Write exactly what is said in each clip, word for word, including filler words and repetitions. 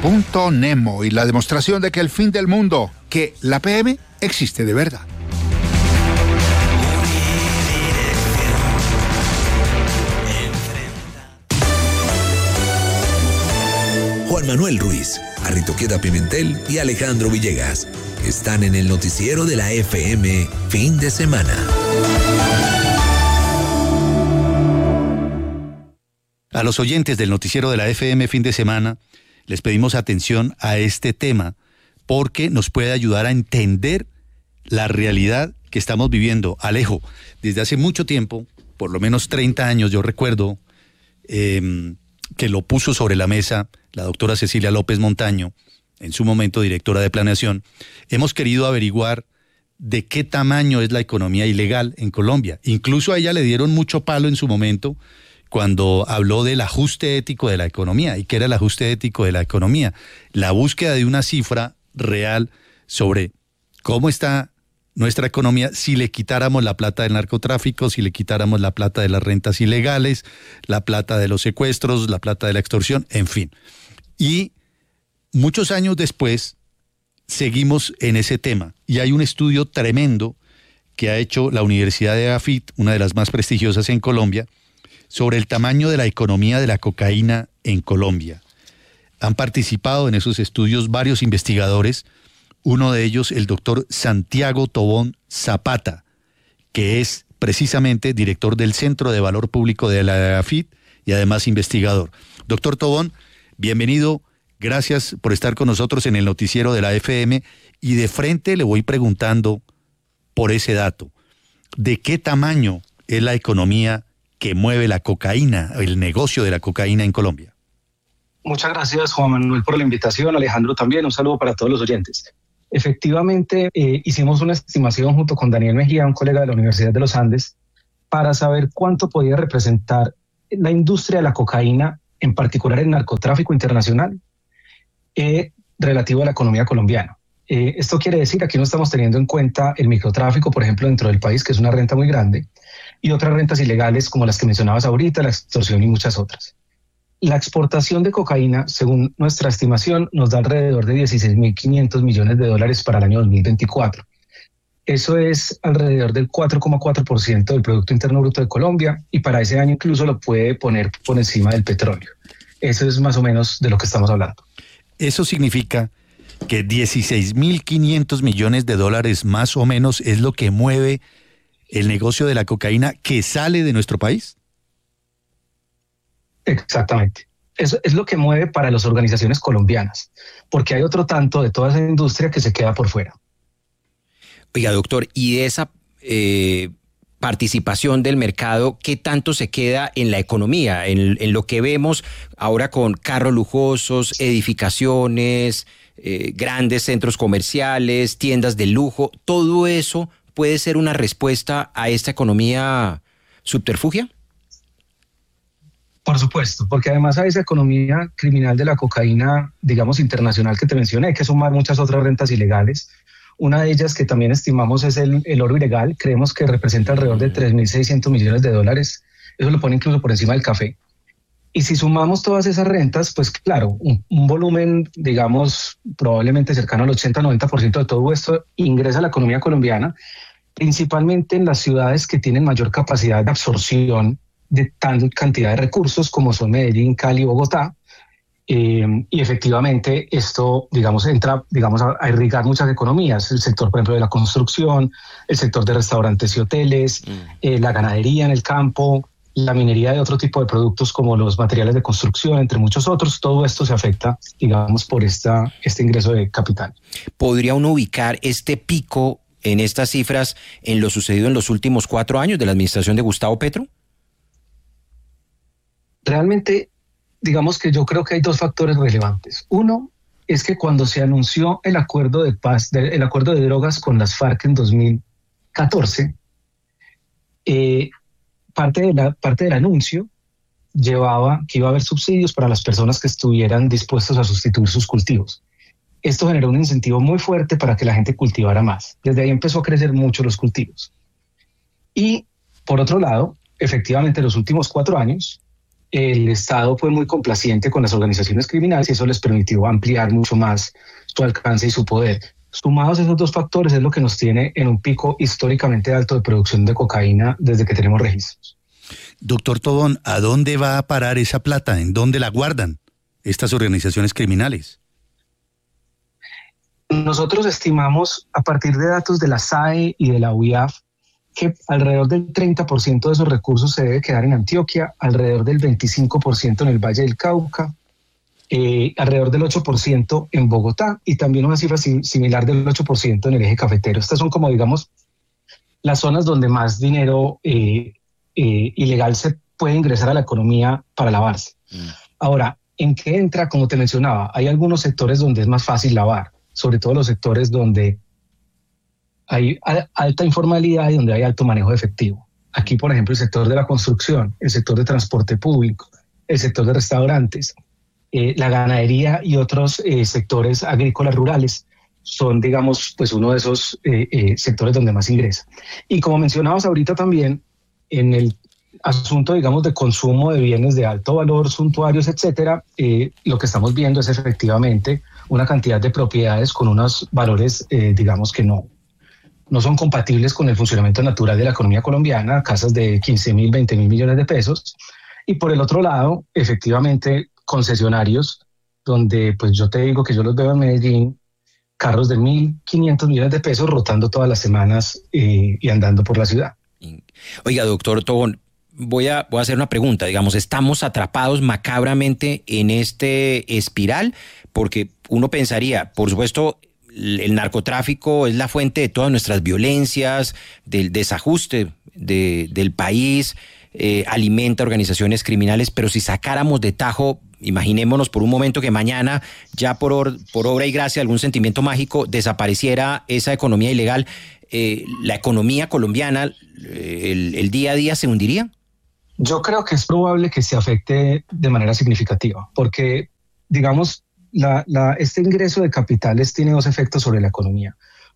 Punto Nemo y la demostración de que el fin del mundo, que la P M existe de verdad. Juan Manuel Ruiz, Arritoqueta Pimentel y Alejandro Villegas están en el noticiero de la F M Fin de Semana. A los oyentes del noticiero de la F M Fin de Semana les pedimos atención a este tema porque nos puede ayudar a entender la realidad que estamos viviendo. Alejo, desde hace mucho tiempo, por lo menos treinta años, yo recuerdo eh, que lo puso sobre la mesa la doctora Cecilia López Montaño, en su momento directora de planeación. Hemos querido averiguar de qué tamaño es la economía ilegal en Colombia. Incluso a ella le dieron mucho palo en su momento cuando habló del ajuste ético de la economía. ¿Y qué era el ajuste ético de la economía? La búsqueda de una cifra real sobre cómo está nuestra economía si le quitáramos la plata del narcotráfico, si le quitáramos la plata de las rentas ilegales, la plata de los secuestros, la plata de la extorsión, en fin. Y muchos años después seguimos en ese tema y hay un estudio tremendo que ha hecho la Universidad de AFIT, una de las más prestigiosas en Colombia, sobre el tamaño de la economía de la cocaína en Colombia. Han participado en esos estudios varios investigadores, uno de ellos el doctor Santiago Tobón Zapata, que es precisamente director del Centro de Valor Público de la AFIT y además investigador. Doctor Tobón, bienvenido, gracias por estar con nosotros en el noticiero de la F M y de frente le voy preguntando por ese dato. ¿De qué tamaño es la economía que mueve la cocaína, el negocio de la cocaína en Colombia? Muchas gracias, Juan Manuel, por la invitación. Alejandro también, un saludo para todos los oyentes. Efectivamente, eh, hicimos una estimación junto con Daniel Mejía, un colega de la Universidad de los Andes, para saber cuánto podía representar la industria de la cocaína, en particular el narcotráfico internacional, eh, relativo a la economía colombiana. Eh, esto quiere decir, aquí no estamos teniendo en cuenta el microtráfico, por ejemplo, dentro del país, que es una renta muy grande, y otras rentas ilegales como las que mencionabas ahorita, la extorsión y muchas otras. La exportación de cocaína, según nuestra estimación, nos da alrededor de dieciséis mil quinientos millones de dólares para el año dos mil veinticuatro. Eso es alrededor del cuatro coma cuatro por ciento del Producto Interno Bruto de Colombia y para ese año incluso lo puede poner por encima del petróleo. Eso es más o menos de lo que estamos hablando. Eso significa que dieciséis mil quinientos millones de dólares más o menos es lo que mueve el negocio de la cocaína que sale de nuestro país. Exactamente. Eso es lo que mueve para las organizaciones colombianas, porque hay otro tanto de toda esa industria que se queda por fuera. Oiga, doctor, ¿y esa eh, participación del mercado qué tanto se queda en la economía, en, en lo que vemos ahora con carros lujosos, edificaciones, eh, grandes centros comerciales, tiendas de lujo? ¿Todo eso puede ser una respuesta a esta economía subterfugia? Por supuesto, porque además a esa economía criminal de la cocaína, digamos, internacional que te mencioné, hay que sumar muchas otras rentas ilegales. Una de ellas que también estimamos es el, el oro ilegal. Creemos que representa alrededor de tres mil seiscientos millones de dólares. Eso lo pone incluso por encima del café. Y si sumamos todas esas rentas, pues claro, un, un volumen, digamos, probablemente cercano al ochenta a noventa por ciento de todo esto ingresa a la economía colombiana, principalmente en las ciudades que tienen mayor capacidad de absorción de tal cantidad de recursos como son Medellín, Cali, Bogotá, eh, y efectivamente esto, digamos, entra, digamos, a, a irrigar muchas economías, el sector, por ejemplo, de la construcción, el sector de restaurantes y hoteles, mm. eh, la ganadería en el campo, la minería de otro tipo de productos como los materiales de construcción, entre muchos otros. Todo esto se afecta, digamos, por esta, este ingreso de capital. ¿Podría uno ubicar este pico en estas cifras en lo sucedido en los últimos cuatro años de la administración de Gustavo Petro? Realmente, digamos que yo creo que hay dos factores relevantes. Uno es que cuando se anunció el acuerdo de paz, de, el acuerdo de drogas con las FARC en dos mil catorce, eh, parte, de la, parte del anuncio llevaba que iba a haber subsidios para las personas que estuvieran dispuestas a sustituir sus cultivos. Esto generó un incentivo muy fuerte para que la gente cultivara más. Desde ahí empezó a crecer mucho los cultivos. Y por otro lado, efectivamente, en los últimos cuatro años, el Estado fue muy complaciente con las organizaciones criminales y eso les permitió ampliar mucho más su alcance y su poder. Sumados esos dos factores es lo que nos tiene en un pico históricamente alto de producción de cocaína desde que tenemos registros. Doctor Tobón, ¿a dónde va a parar esa plata? ¿En dónde la guardan estas organizaciones criminales? Nosotros estimamos, a partir de datos de la S A E y de la U I A F, que alrededor del treinta por ciento de esos recursos se debe quedar en Antioquia, alrededor del veinticinco por ciento en el Valle del Cauca, eh, alrededor del ocho por ciento en Bogotá y también una cifra si, similar del ocho por ciento en el eje cafetero. Estas son como, digamos, las zonas donde más dinero eh, eh, ilegal se puede ingresar a la economía para lavarse. Mm. Ahora, ¿en qué entra? Como te mencionaba, hay algunos sectores donde es más fácil lavar, sobre todo los sectores donde hay alta informalidad y donde hay alto manejo de efectivo. Aquí, por ejemplo, el sector de la construcción, el sector de transporte público, el sector de restaurantes, eh, la ganadería y otros eh, sectores agrícolas rurales son, digamos, pues uno de esos eh, eh, sectores donde más ingresa. Y como mencionabas ahorita también, en el asunto, digamos, de consumo de bienes de alto valor, suntuarios, etcétera, eh, lo que estamos viendo es efectivamente una cantidad de propiedades con unos valores, eh, digamos, que no, no son compatibles con el funcionamiento natural de la economía colombiana, casas de quince mil, veinte mil millones de pesos. Y por el otro lado, efectivamente, concesionarios, donde pues yo te digo que yo los veo en Medellín, carros de mil quinientos millones de pesos rotando todas las semanas eh, y andando por la ciudad. Oiga, doctor Tobón, voy a, voy a hacer una pregunta. Digamos, ¿estamos atrapados macabramente en este espiral? Porque uno pensaría, por supuesto, el narcotráfico es la fuente de todas nuestras violencias, del desajuste de, del país, eh, alimenta organizaciones criminales, pero si sacáramos de tajo, imaginémonos por un momento que mañana, ya por, or, por obra y gracia de algún sentimiento mágico, desapareciera esa economía ilegal, eh, ¿la economía colombiana, el, el día a día se hundiría? Yo creo que es probable que se afecte de manera significativa, porque, digamos, La, la, este ingreso de capitales tiene dos efectos sobre la economía.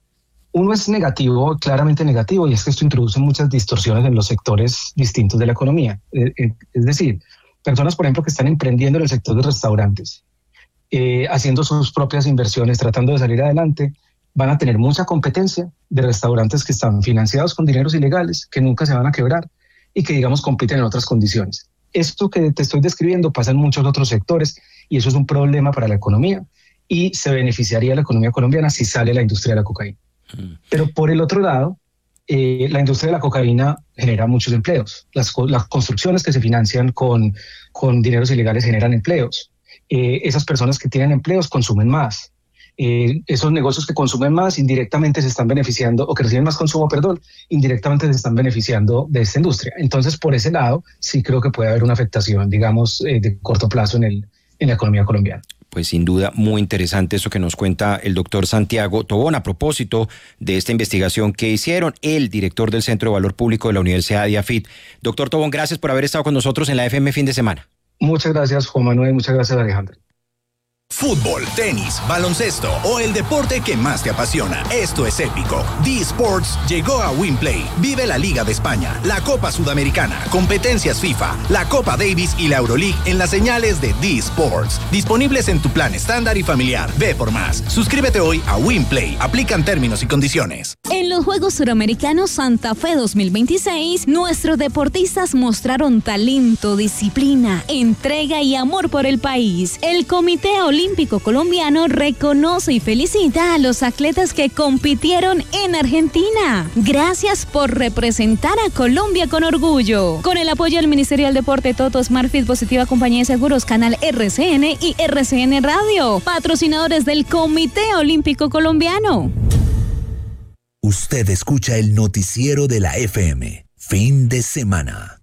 Uno es negativo, claramente negativo, y es que esto introduce muchas distorsiones en los sectores distintos de la economía. Eh, eh, es decir, personas, por ejemplo, que están emprendiendo en el sector de restaurantes, eh, haciendo sus propias inversiones, tratando de salir adelante, van a tener mucha competencia de restaurantes que están financiados con dineros ilegales, que nunca se van a quebrar y que, digamos, compiten en otras condiciones. Esto que te estoy describiendo pasa en muchos otros sectores y eso es un problema para la economía y se beneficiaría la economía colombiana si sale la industria de la cocaína. Mm. Pero por el otro lado, eh, la industria de la cocaína genera muchos empleos. Las, las construcciones que se financian con, con dineros ilegales generan empleos. Eh, esas personas que tienen empleos consumen más. Eh, esos negocios que consumen más indirectamente se están beneficiando, o que reciben más consumo, perdón, indirectamente se están beneficiando de esta industria. Entonces, por ese lado, sí creo que puede haber una afectación, digamos, eh, de corto plazo en, el, en la economía colombiana. Pues sin duda muy interesante eso que nos cuenta el doctor Santiago Tobón a propósito de esta investigación que hicieron el director del Centro de Valor Público de la Universidad de AFIT. Doctor Tobón, gracias por haber estado con nosotros en la F M Fin de Semana. Muchas gracias, Juan Manuel, muchas gracias, Alejandro. Fútbol, tenis, baloncesto o el deporte que más te apasiona. Esto es épico. D-Sports llegó a WinPlay. Vive la Liga de España, la Copa Sudamericana, competencias FIFA, la Copa Davis y la Euroleague en las señales de D-Sports. Disponibles en tu plan estándar y familiar. Ve por más. Suscríbete hoy a WinPlay. Aplican términos y condiciones. En los Juegos Suramericanos Santa Fe dos mil veintiséis, nuestros deportistas mostraron talento, disciplina, entrega y amor por el país. El Comité Olímpico Olímpico Colombiano reconoce y felicita a los atletas que compitieron en Argentina. Gracias por representar a Colombia con orgullo. Con el apoyo del Ministerio del Deporte, Toto, Smartfit, Positiva Compañía de Seguros, Canal R C N y R C N Radio. Patrocinadores del Comité Olímpico Colombiano. Usted escucha el noticiero de la F M. Fin de semana.